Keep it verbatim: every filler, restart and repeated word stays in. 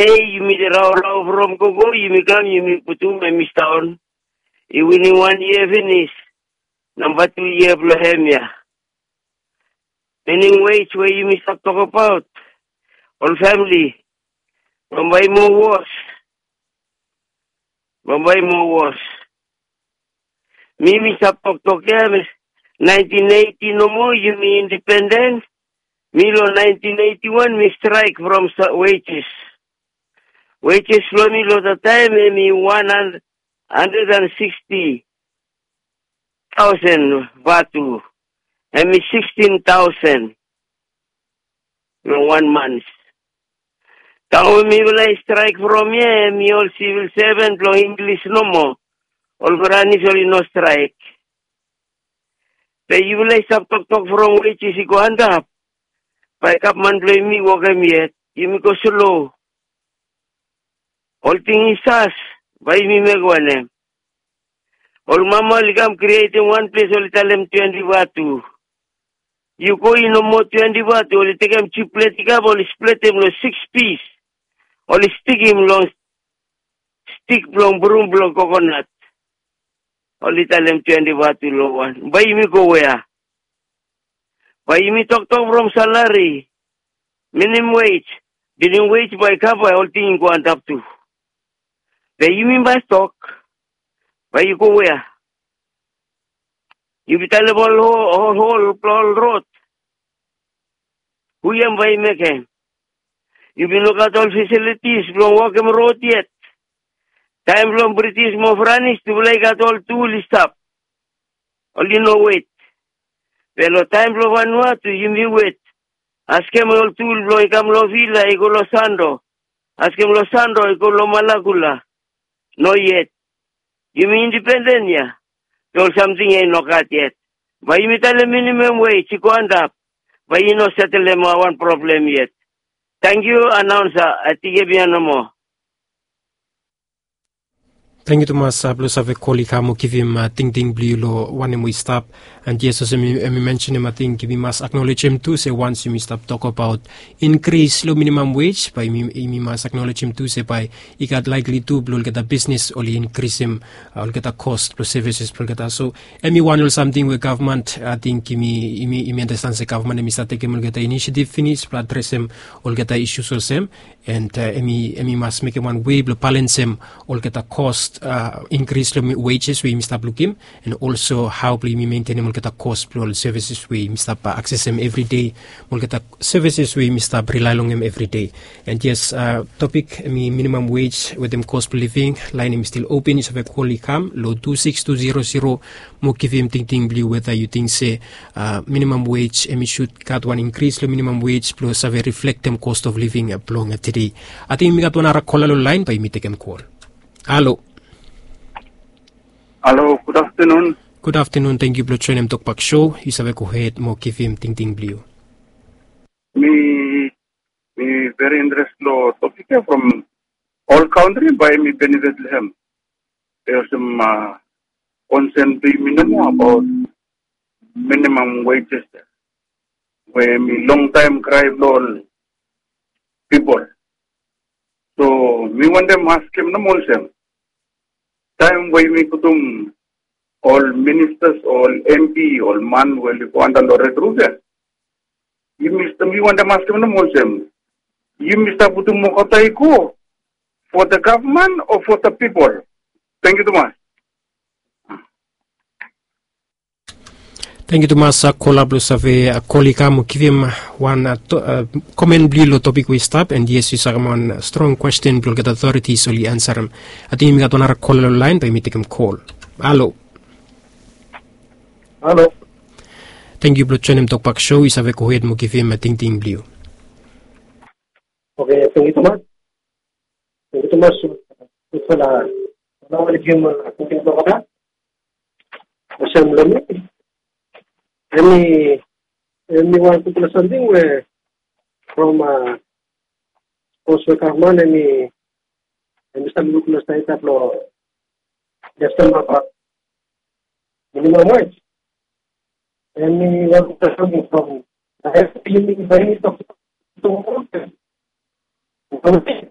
Hey, you meet raw raw from Gogo, you me come, you me put my Miss Town. You winning one year finish. Number two year Bohemia. Meaning wage where you miss up talk about. All family. Bombay more wars. Bombay more wars. Me miss up talk talk nineteen eighty no more, you me independent. Milo nineteen eighty-one, me strike from wages. Wages flow me lo the time, me one hundred sixty thousand Vatu. And me sixteen thousand in one month. Now me will I strike from here, me all civil servant, lo English no more. All Guranis only no strike. But you will I stop talk talk from wages, you go hand up. By kap man play me walk em yet, you me go slow. All thing is us, by me me go on. All mama ligam creating one place, all tell them twenty Vatu. You go in no more twenty Vatu, all take him cheap plate, all split him no six piece. All stick him long stick long broom long coconut. All tell him twenty Vatu low one. By me go where? By me talk talk from salary. Minimum wage. Minimum wage by cover, all thing go on top to. By you mean by stock? By you go where? You be tell them all whole, whole, whole road. Who am by making? You be look at all facilities from Walkham Road yet. Time from British Mofranis to like at all tool stop. Only no wait. Pero time from Vanuatu, you me wait. Ask him all tool blow, come lo villa, I go lo sando. Ask him lo sando, I go lo malagula. No yet. You mean independent, yeah? Told something ain't no cut yet. But you me tell the minimum wage, you go end up. But you no settle them one problem yet. Thank you, announcer. I think you no more. Thank you to mas uh, plus ave koli kamo give him uh, ting ting blue lo one we stop and yes as me mention him I think give him must acknowledge him too say once you stop talk about increase lo minimum wage by me me must acknowledge him too say by he got likely to blow get a business only increase him uh, get a cost plus services plus get a so me one or something with government I think me me me understand the government me start taking get a initiative finish plus address him all get a issues also him and uh, me me must make one way blow balance him all get a cost Uh, increase the wages we must look him and also how we maintain him get a cost plus services we must access him every day we'll get a services we must rely on him every day and yes uh, topic me minimum wage with them cost per living line him still open is a call come low two six two zero zero mo give him thinking blue whether you think say uh, minimum wage and we should cut one increase the minimum wage plus have a reflect them cost of living along today I think we got one other call line by me take him call. Hello. Hello, good afternoon. Good afternoon, thank you for joining Talk Back Show. You sabi ko head mo give him ting ting blue. Me, me very interested lo topic from all country by me benefit him. There's some uh, concern to minimum about minimum wages. Where me long time cry all people. So me want them ask him no more him. Time where we put them all ministers, all M P, all man, well, you want to lower it. You mister, you want to ask him the Muslim. You mister put them go for the government or for the people. Thank you too much. Thank you too much. Kola plus ave kolika mo give him one uh, to, uh, comment blue topic we stop and yes you say one strong question will get authorities only answer him. I think we got another call line by me take him call. Hello. Hello. Thank you for joining Talk Back Show. Is ave ko head mo give him a ting ting blue. Okay, thank you too much. Thank you too much. Ito na nawalik yung ating ko ka. Masam lang. Any, anyone to do something where from uh, also government any, and Mister Lucas type of law, just about minimum wage. Anyone to do something from I have feeling very to to